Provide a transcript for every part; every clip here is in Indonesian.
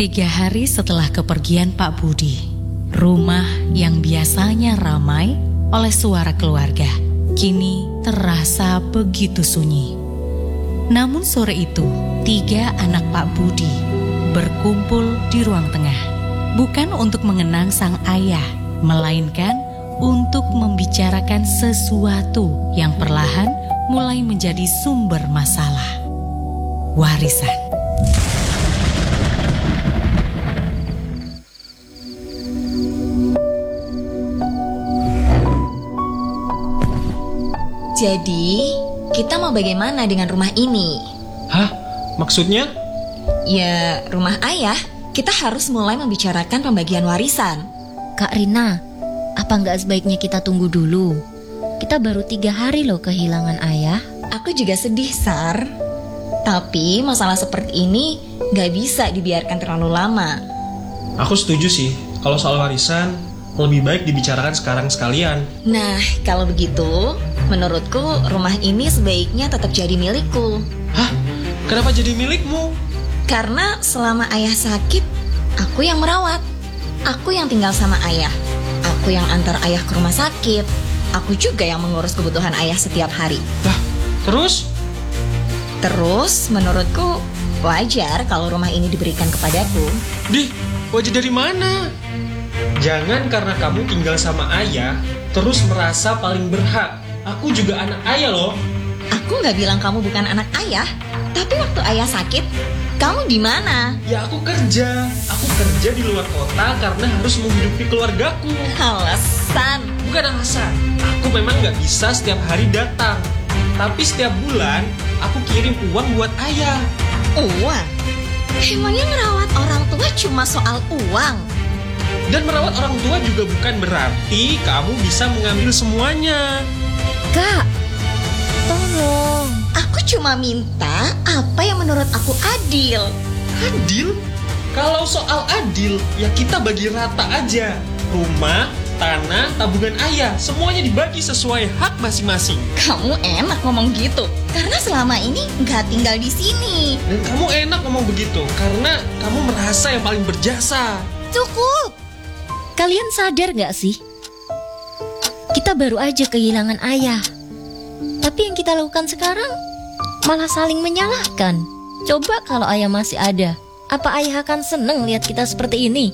3 hari setelah kepergian Pak Budi, rumah yang biasanya ramai oleh suara keluarga kini terasa begitu sunyi. Namun sore itu, 3 anak Pak Budi berkumpul di ruang tengah, bukan untuk mengenang sang ayah, melainkan untuk membicarakan sesuatu yang perlahan mulai menjadi sumber masalah: warisan. Jadi, kita mau bagaimana dengan rumah ini? Hah? Maksudnya? Ya, rumah ayah. Kita harus mulai membicarakan pembagian warisan. Kak Rina, apa nggak sebaiknya kita tunggu dulu? Kita baru 3 hari loh kehilangan ayah. Aku juga sedih, Sar. Tapi masalah seperti ini nggak bisa dibiarkan terlalu lama. Aku setuju sih, kalau soal warisan lebih baik dibicarakan sekarang sekalian. Nah, kalau begitu, menurutku rumah ini sebaiknya tetap jadi milikku. Hah? Kenapa jadi milikmu? Karena selama ayah sakit, aku yang merawat. Aku yang tinggal sama ayah. Aku yang antar ayah ke rumah sakit. Aku juga yang mengurus kebutuhan ayah setiap hari. Lah, terus? Terus, menurutku wajar kalau rumah ini diberikan kepadaku. Wajar dari mana? Jangan karena kamu tinggal sama ayah terus merasa paling berhak. Aku juga anak ayah loh. Aku nggak bilang kamu bukan anak ayah. Tapi waktu ayah sakit, kamu di mana? Ya aku kerja. Aku kerja di luar kota karena harus menghidupi keluargaku. Alasan? Bukan alasan. Aku memang nggak bisa setiap hari datang. Tapi setiap bulan aku kirim uang buat ayah. Uang? Emangnya ngerawat orang tua cuma soal uang? Dan merawat orang tua juga bukan berarti kamu bisa mengambil semuanya. Kak, tolong. Aku cuma minta apa yang menurut aku adil. Adil? Kalau soal adil, ya kita bagi rata aja. Rumah, tanah, tabungan ayah, semuanya dibagi sesuai hak masing-masing. Kamu enak ngomong gitu, karena selama ini nggak tinggal di sini. Dan kamu enak ngomong begitu, karena kamu merasa yang paling berjasa. Cukup. Kalian sadar gak sih? Kita baru aja kehilangan ayah. Tapi yang kita lakukan sekarang malah saling menyalahkan. Coba kalau ayah masih ada, apa ayah akan seneng lihat kita seperti ini?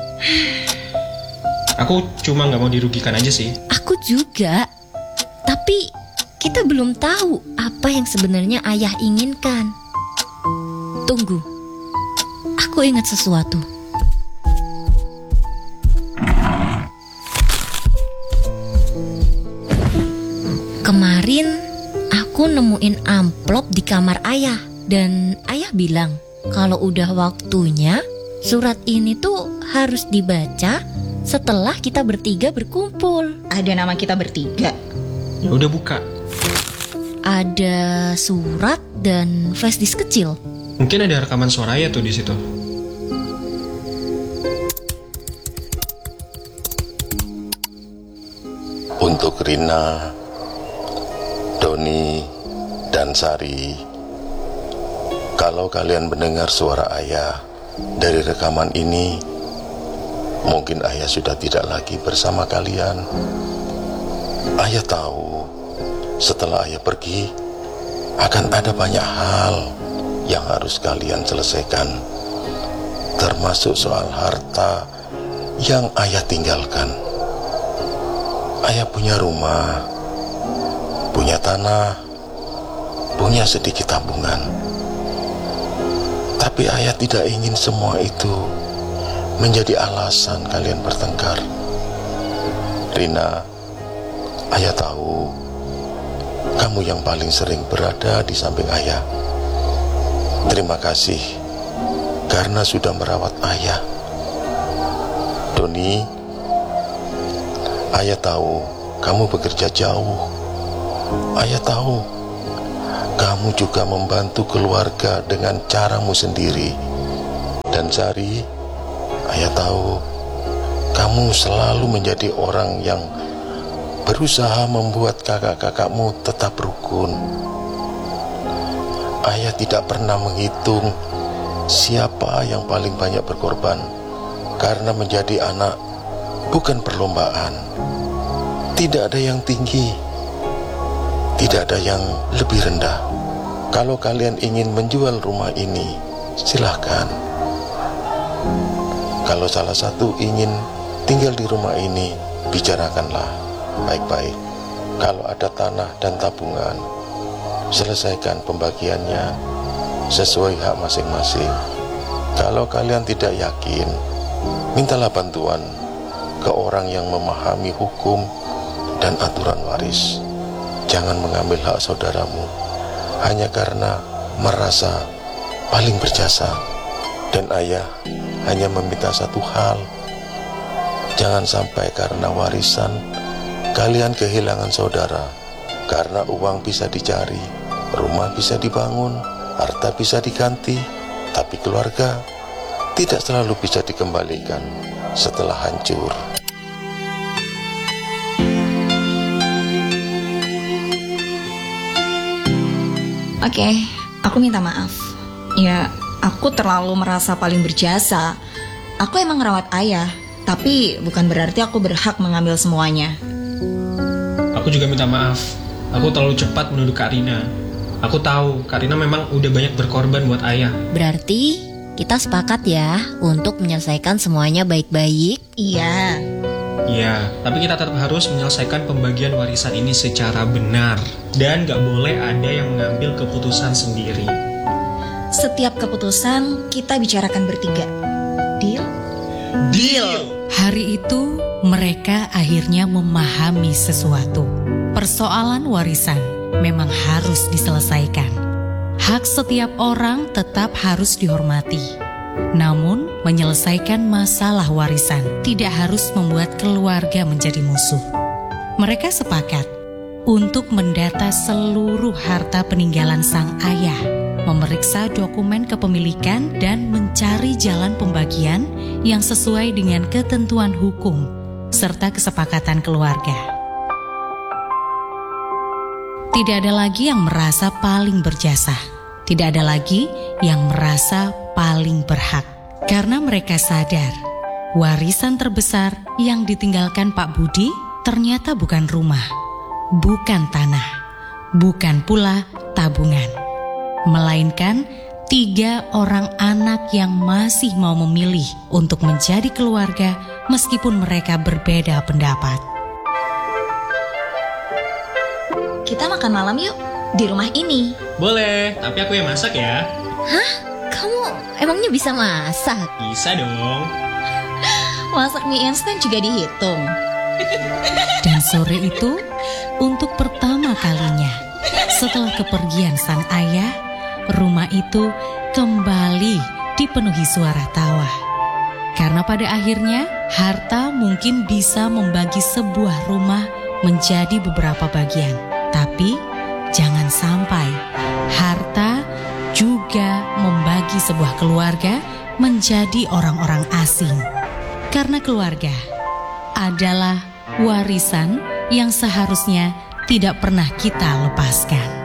Aku cuma gak mau dirugikan aja sih. Aku juga. Tapi kita belum tahu apa yang sebenarnya ayah inginkan. Tunggu, aku ingat sesuatu. Kemarin aku nemuin amplop di kamar ayah. Dan ayah bilang kalau udah waktunya surat ini tuh harus dibaca setelah kita bertiga berkumpul. Ada nama kita bertiga. Ya udah buka. Ada surat dan flash disk kecil. Mungkin ada rekaman suara ayah tuh di situ. Untuk Rina, Doni, dan Sari, kalau kalian mendengar suara ayah dari rekaman ini, mungkin ayah sudah tidak lagi bersama kalian. Ayah tahu setelah ayah pergi akan ada banyak hal yang harus kalian selesaikan, termasuk soal harta yang ayah tinggalkan. Ayah punya rumah, punya tanah, punya sedikit tabungan. Tapi ayah tidak ingin semua itu menjadi alasan kalian bertengkar. Rina, ayah tahu kamu yang paling sering berada di samping ayah. Terima kasih karena sudah merawat ayah. Doni, ayah tahu kamu bekerja jauh. Ayah tahu kamu juga membantu keluarga dengan caramu sendiri. Dan Sari, ayah tahu kamu selalu menjadi orang yang berusaha membuat kakak-kakakmu tetap rukun. Ayah tidak pernah menghitung siapa yang paling banyak berkorban, karena menjadi anak bukan perlombaan. Tidak ada yang tinggi, tidak ada yang lebih rendah. Kalau kalian ingin menjual rumah ini, silahkan. Kalau salah satu ingin tinggal di rumah ini, bicarakanlah baik-baik. Kalau ada tanah dan tabungan, selesaikan pembagiannya sesuai hak masing-masing. Kalau kalian tidak yakin, mintalah bantuan ke orang yang memahami hukum dan aturan waris. Jangan mengambil hak saudaramu hanya karena merasa paling berjasa. Dan ayah hanya meminta satu hal, jangan sampai karena warisan kalian kehilangan saudara. Karena uang bisa dicari, rumah bisa dibangun, harta bisa diganti, tapi keluarga tidak selalu bisa dikembalikan setelah hancur. Oke, aku minta maaf. Ya, aku terlalu merasa paling berjasa. Aku emang ngerawat ayah, tapi bukan berarti aku berhak mengambil semuanya. Aku juga minta maaf. Aku terlalu cepat menuduh Kak Rina. Aku tahu Kak Rina memang udah banyak berkorban buat ayah. Berarti kita sepakat ya untuk menyelesaikan semuanya baik-baik. Iya. Iya, tapi kita tetap harus menyelesaikan pembagian warisan ini secara benar. Dan gak boleh ada yang mengambil keputusan sendiri. Setiap keputusan kita bicarakan bertiga. Deal? Deal! Hari itu mereka akhirnya memahami sesuatu. Persoalan warisan memang harus diselesaikan. Hak setiap orang tetap harus dihormati. Namun, menyelesaikan masalah warisan tidak harus membuat keluarga menjadi musuh. Mereka sepakat untuk mendata seluruh harta peninggalan sang ayah, memeriksa dokumen kepemilikan dan mencari jalan pembagian yang sesuai dengan ketentuan hukum serta kesepakatan keluarga. Tidak ada lagi yang merasa paling berjasa. Tidak ada lagi yang merasa paling berhak. Karena mereka sadar, warisan terbesar yang ditinggalkan Pak Budi ternyata bukan rumah, bukan tanah, bukan pula tabungan, melainkan 3 orang anak yang masih mau memilih untuk menjadi keluarga meskipun mereka berbeda pendapat. Kita makan malam yuk, di rumah ini. Boleh, tapi aku yang masak ya. Hah? Kamu emangnya bisa masak? Bisa dong. Masak mie instan juga dihitung. Dan sore itu, untuk pertama kalinya, setelah kepergian sang ayah, rumah itu kembali dipenuhi suara tawa. Karena pada akhirnya, harta mungkin bisa membagi sebuah rumah menjadi beberapa bagian. Tapi, jangan sampai harta juga membagi sebuah keluarga menjadi orang-orang asing. Karena keluarga adalah warisan yang seharusnya tidak pernah kita lepaskan.